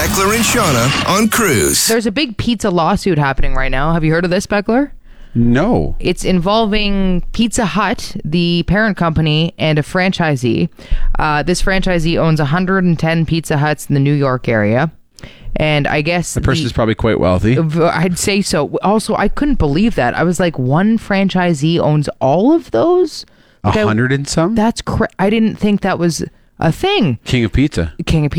Beckler and Shauna on Cruise. There's a big pizza lawsuit happening right now. Have you heard of this, Beckler? No. It's involving Pizza Hut, the parent company, and a franchisee. This franchisee owns 110 Pizza Huts in the New York area. And I guess The person is probably quite wealthy. I'd say so. Also, I couldn't believe that. I was like, one franchisee owns all of those? 100 and some? That's I didn't think that was a thing. King of Pizza.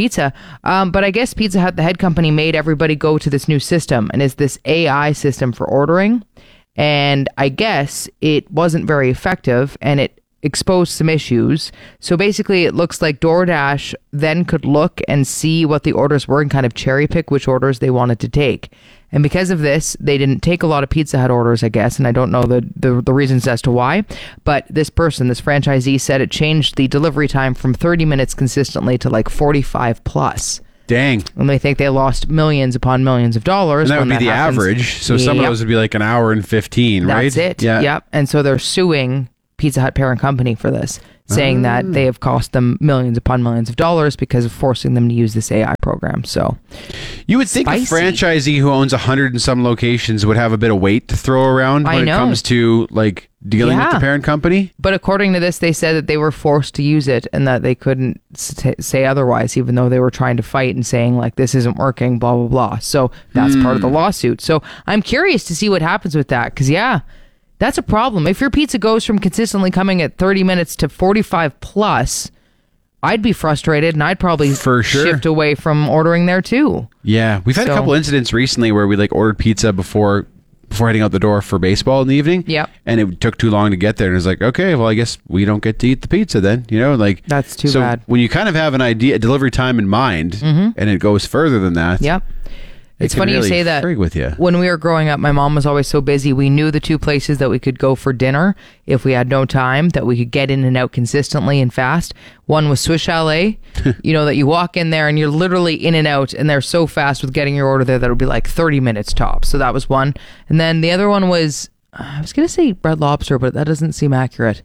But I guess Pizza Hut, the head company, made everybody go to this new system, and it's this AI system for ordering. And I guess it wasn't very effective, and it exposed some issues. So basically, it looks like DoorDash then could look and see what the orders were and kind of cherry pick which orders they wanted to take. And because of this, they didn't take a lot of Pizza Hut orders, I guess, and I don't know the reasons as to why. But this franchisee, said it changed the delivery time from 30 minutes consistently to like 45 plus. Dang. And they think they lost millions upon millions of dollars. And that would be the average. So some of those would be like an hour and 15, right? That's it. Yeah. Yep. And so they're suing Pizza Hut parent company for this, saying that they have cost them millions upon millions of dollars because of forcing them to use this AI program. So you would think spicy. a franchisee who owns 100 and some locations would have a bit of weight to throw around when it comes to like dealing with the parent company. But according to this, they said that they were forced to use it and that they couldn't say otherwise, even though they were trying to fight and saying like, this isn't working, blah, blah, blah. So that's part of the lawsuit. So I'm curious to see what happens with that. Cause that's a problem. If your pizza goes from consistently coming at 30 minutes to 45 plus, I'd be frustrated and I'd probably shift away from ordering there too. Yeah. We've had a couple incidents recently where we like ordered pizza before heading out the door for baseball in the evening. Yep. And it took too long to get there. And it's like, okay, well, I guess we don't get to eat the pizza then, like that's too bad. So when you kind of have an idea, a delivery time in mind, and it goes further than that. Yep. It's funny you say that. With you. When we were growing up, my mom was always so busy. We knew the two places that we could go for dinner if we had no time, that we could get in and out consistently and fast. One was Swiss Chalet, that you walk in there and you're literally in and out, and they're so fast with getting your order there that it'll be like 30 minutes tops. So that was one. And then the other one was, I was going to say Red Lobster, but that doesn't seem accurate.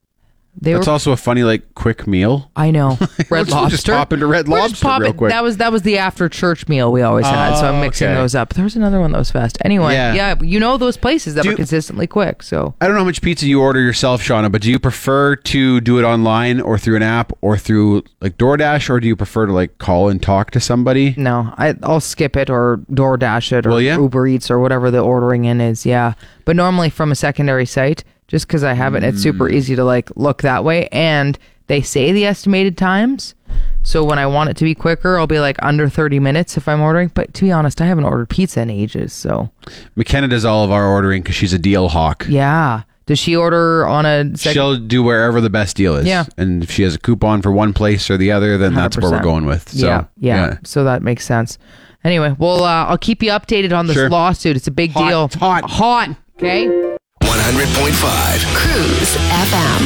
That's also a funny, like, quick meal. I know. Red Lobster. Just pop into Red Lobster real quick. That was the after church meal we always had. So I'm mixing those up. There was another one that was fast. Anyway, those places that were consistently quick. So I don't know how much pizza you order yourself, Shauna, but do you prefer to do it online or through an app or through like DoorDash, or do you prefer to like call and talk to somebody? No, I'll skip it or DoorDash it or Uber Eats or whatever the ordering in is. Yeah, but normally from a secondary site. Just because I have it, it's super easy to like look that way. And they say the estimated times. So when I want it to be quicker, I'll be like under 30 minutes if I'm ordering. But to be honest, I haven't ordered pizza in ages. So McKenna does all of our ordering because she's a deal hawk. Yeah. Does she order on a She'll do wherever the best deal is. Yeah. And if she has a coupon for one place or the other, then 100%. That's where we're going with. So, yeah. So that makes sense. Anyway, well, I'll keep you updated on this lawsuit. It's a big deal. It's hot. Okay. 100.5 Cruise FM.